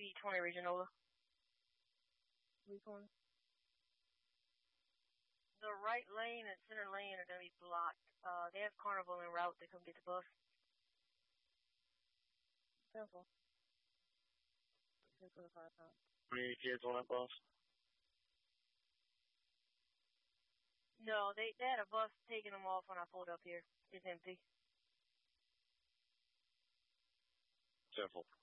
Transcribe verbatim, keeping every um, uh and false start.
B twenty Regional. Which one? The right lane and center lane are going to be blocked. Uh, they have Carnival en route to come get the bus. Careful. How many kids on that bus? No, they, they had a bus taking them off when I pulled up here. It's empty. Careful.